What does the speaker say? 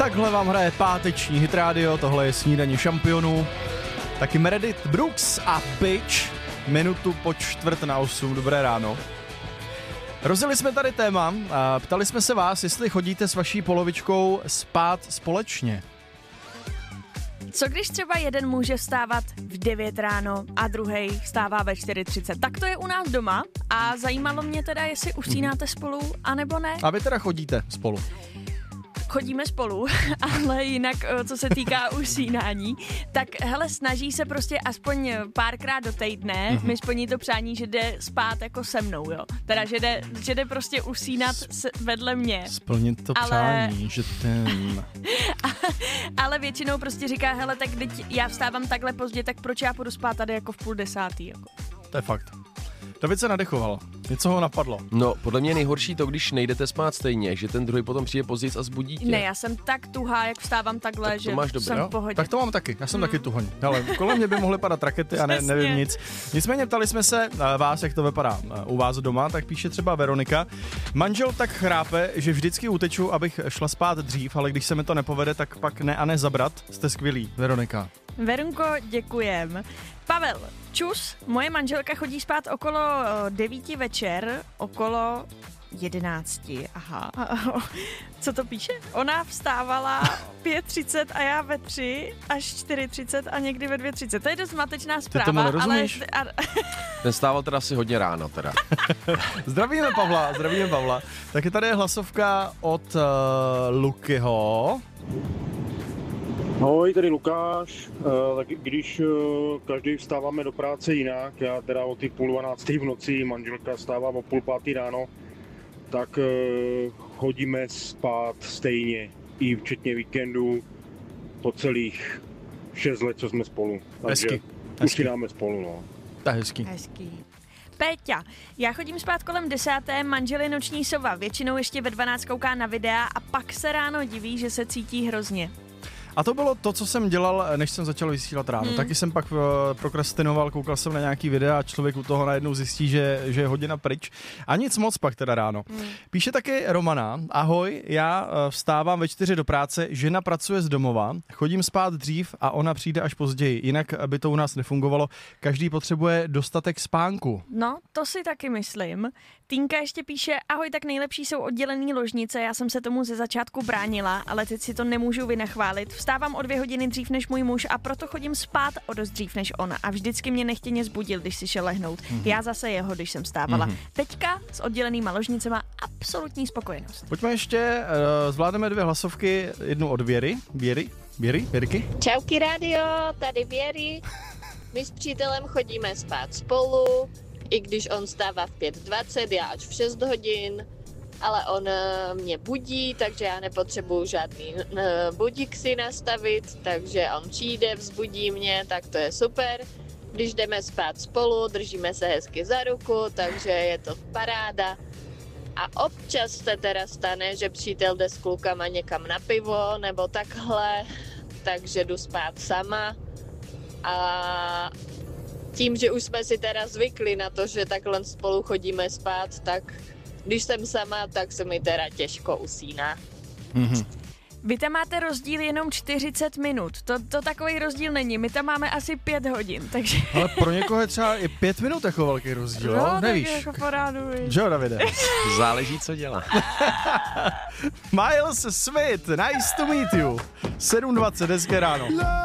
Takhle vám hraje páteční Hit Radio, tohle je Snídaně šampionů. Taky Meredith Brooks a Bitch, minutu po 7:45, dobré ráno. Rozjeli jsme tady téma a ptali jsme se vás, jestli chodíte s vaší polovičkou spát společně. Co když třeba jeden může vstávat v 9 ráno a druhej vstává ve 4:30? Tak to je u nás doma a zajímalo mě teda, jestli usínáte spolu, anebo ne. A vy teda chodíte spolu? Chodíme spolu, ale jinak, co se týká usínání, tak hele, snaží se prostě aspoň párkrát do týdne, mi splní to přání, že jde spát jako se mnou, jo. Teda, že jde prostě usínat vedle mě. Splnit to přání, že ten... Ale většinou prostě říká, hele, tak teď já vstávám takhle pozdě, tak proč já půjdu spát tady jako v 9:30, jako. To je fakt. David se nadechoval. Něco ho napadlo. No, podle mě nejhorší to, když nejdete spát stejně, že ten druhý potom přijde později a zbudí tě. Ne, já jsem tak tuhá, jak vstávám takhle, tak to že máš dobré, jsem jo? v pohodě. Tak to mám taky, já jsem taky tuhoň. Ale kolem mě by mohly padat rakety a nevím nic. Nicméně ptali jsme se vás, jak to vypadá u vás doma, tak píše třeba Veronika. Manžel tak chrápe, že vždycky uteču, abych šla spát dřív, ale když se mi to nepovede, tak pak ne a ne zabrat. Jste skvělí, Veronika. Verunko, děkujem. Pavel, čus, moje manželka chodí spát okolo 9 večer, okolo 11, aha. Co to píše? Ona vstávala 5:30 a já ve 3 až 4:30 a někdy ve 2:30. To je dost zmatečná zpráva, Ty tomu nerozumíš? ale... Ten stával teda asi hodně ráno teda. Zdravíme Pavla. Taky tady je hlasovka od Lukyho. Ahoj, tady Lukáš. Tak když každý vstáváme do práce jinak, já teda o ty 11:30 v noci, manželka vstává o 4:30 ráno, tak chodíme spát stejně, i včetně víkendu, po celých 6 let, co jsme spolu. Takže Hezky. usínáme spolu, no. To je hezký. Hezký. Péťa, já chodím spát kolem 10, manžel je noční sova, většinou ještě ve 12 kouká na videa a pak se ráno diví, že se cítí hrozně. A to bylo to, co jsem dělal, než jsem začal vysílat ráno. Taky jsem pak prokrastinoval, koukal jsem na nějaký videa a člověk u toho najednou zjistí, že je hodina pryč. A nic moc pak teda ráno. Píše taky Romana. Ahoj, já vstávám ve 4 do práce, žena pracuje z domova, chodím spát dřív a ona přijde až později. Jinak by to u nás nefungovalo. Každý potřebuje dostatek spánku. No, to si taky myslím. Týnka ještě píše, ahoj, tak nejlepší jsou oddělený ložnice, já jsem se tomu ze začátku bránila, ale teď si to nemůžu vynachválit. Vstávám o 2 hodiny dřív než můj muž a proto chodím spát o dost dřív než ona a vždycky mě nechtěně zbudil, když si šel lehnout. Já zase jeho, když jsem stávala. Teďka s oddělenýma ložnicema absolutní spokojenost. Pojďme ještě, zvládneme 2 hlasovky, jednu od Věrky? Čauky rádio, tady Věry. My s přítelem chodíme spát spolu, i když on stává v 5:20, já až v 6 hodin, ale on mě budí, takže já nepotřebuju žádný budík si nastavit, takže on přijde, vzbudí mě, tak to je super. Když jdeme spát spolu, držíme se hezky za ruku, takže je to paráda. A občas se teda stane, že přítel jde s klukama někam na pivo nebo takhle, takže jdu spát sama. A tím, že už jsme si teda zvykli na to, že takhle spolu chodíme spát, tak když jsem sama, tak se mi teda těžko usíná. Vy tam máte rozdíl jenom 40 minut. To takový rozdíl není. My tam máme asi 5 hodin, takže... Ale pro někoho je třeba i 5 minut jako velký rozdíl, no, nevíš? tak jako porádu, víš. Jo, Davide? Záleží, co dělá. Miles Smith, nice to meet you. 7:20, hezké ráno.